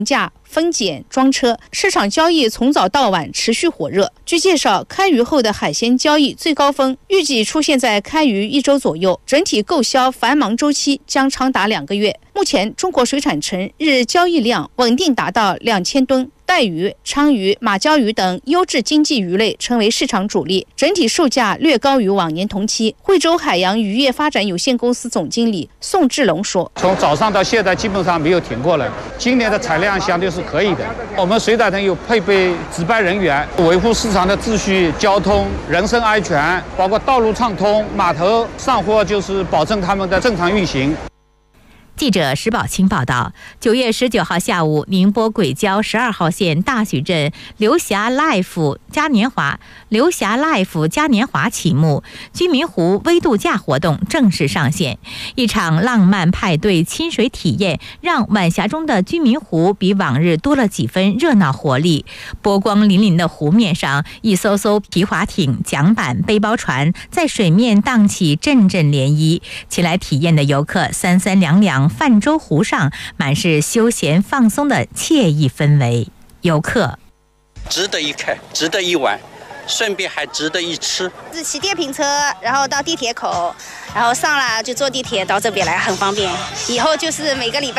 价分拣装车，市场交易从早到晚持续火热。据介绍，开渔后的海鲜交易最高峰预计出现在开渔1周左右，整体购销繁忙周期将长达2个月。目前，中国水产城日交易量稳定达到2000吨。带鱼、鲳鱼、马鲛鱼等优质经济鱼类成为市场主力，整体售价略高于往年同期。惠州海洋渔业发展有限公司总经理宋志龙说：“ 从早上到现在基本上没有停过来，今年的产量相对是可以的。我们水产城有配备值班人员，维护市场的秩序、交通、人身安全，包括道路畅通、码头上货，就是保证他们的正常运行。” 记者石宝清报道，9月19号下午，宁波轨交12号线大许镇刘霞 Life 嘉年华启幕，居民湖微度假活动正式上线。一场浪漫派对亲水体验，让晚霞中的居民湖比往日多了几分热闹活力。波光粼粼的湖面上，一艘艘皮划艇、桨板、背包船在水面荡起阵阵涟漪，前来体验的游客三三两两泛舟湖上，满是休闲放松的惬意氛围。游客值得一看，值得一玩，顺便还值得一吃。 是骑电瓶车，然后到地铁口，然后上了就坐地铁到这边来，很方便。以后就是每个礼拜